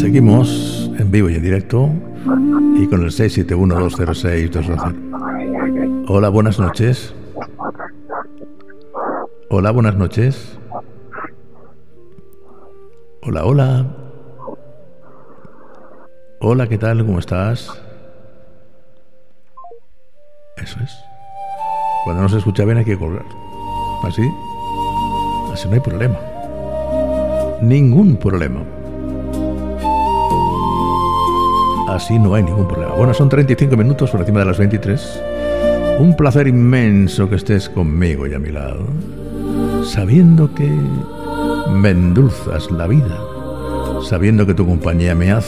Seguimos en vivo y en directo y con el 671-206-212. Hola, buenas noches. Hola, buenas noches. Hola, hola. Hola, ¿qué tal? ¿Cómo estás? Eso es. Cuando no se escucha bien hay que colgar. ¿Así? Así no hay problema. Ningún problema. Así no hay ningún problema. Bueno, son 35 minutos por encima de las 23. Un placer inmenso que estés conmigo y a mi lado, sabiendo que me endulzas la vida, sabiendo que tu compañía me hace